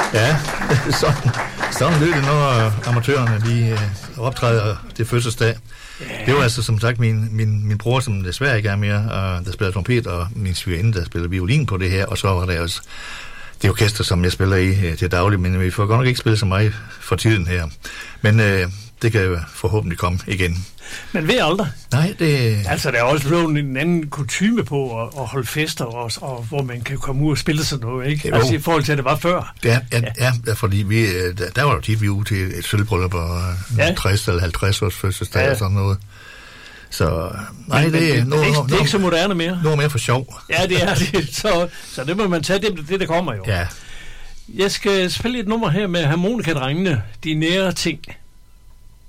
Ja, sådan lød det, når amatørerne de optræder til fødselsdag. Det var altså som sagt min bror, som desværre ikke er mere, der spiller trompet, og min svigerinde, der spiller violin på det her, og så var der også det orkester, som jeg spiller i til daglig, men vi får godt nok ikke spille så meget for tiden her. Men det kan jo forhåbentlig komme igen. Men ved aldrig. Nej, det... Altså, der er også blevet en anden kutyme på at holde fester, og hvor man kan komme ud og spille sådan noget, ikke? Jo. Altså, i forhold til, at det var før. Ja, fordi der var jo tit, vi ude til et sølvbryllup på 60 eller 50 års fødselsdag og sådan noget. Så nej, det er ikke så moderne mere. Noget mere for sjov. Ja, det er det. Så det må man tage, det der kommer jo. Ja. Jeg skal spille et nummer her med harmonikadrengene, De nære ting.